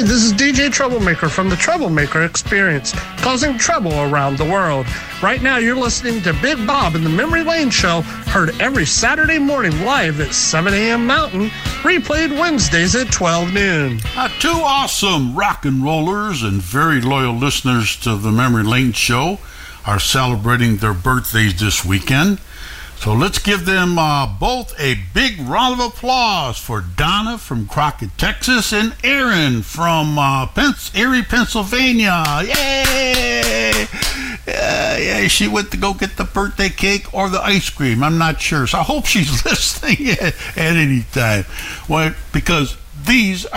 Hi, this is DJ Troublemaker from the Troublemaker Experience, causing trouble around the world. Right now, you're listening to Big Bob in the Memory Lane Show, heard every Saturday morning live at 7 a.m. Mountain, replayed Wednesdays at 12 noon. Two awesome rock and rollers and very loyal listeners to the Memory Lane Show are celebrating their birthdays this weekend. So let's give them both a big round of applause for Donna from Crockett, Texas, and Aaron from Erie, Pennsylvania. Yay! Yeah, she went to go get the birthday cake or the ice cream. I'm not sure. So I hope she's listening at any time. Well, because these